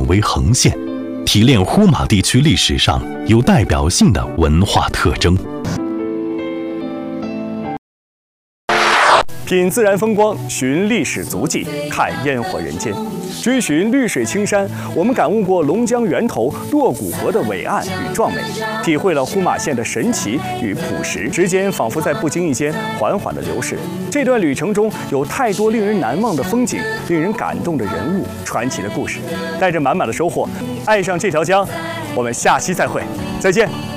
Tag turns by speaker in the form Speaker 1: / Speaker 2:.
Speaker 1: 为横线，提炼呼玛地区历史上有代表性的文化特征。
Speaker 2: 品自然风光，寻历史足迹，看烟火人间，追寻绿水青山。我们感悟过龙江源头洛谷河的伟岸与壮美，体会了呼玛县的神奇与朴实。时间仿佛在不经意间缓缓地流逝。这段旅程中有太多令人难忘的风景，令人感动的人物，传奇的故事。带着满满的收获，爱上这条江。我们下期再会，再见。